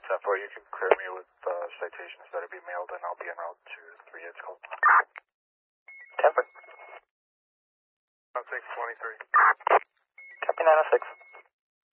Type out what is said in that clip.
10-4, you can clear me with citations that will be mailed, and I'll be en route to 38's call. 10-4. 623. Copy 906.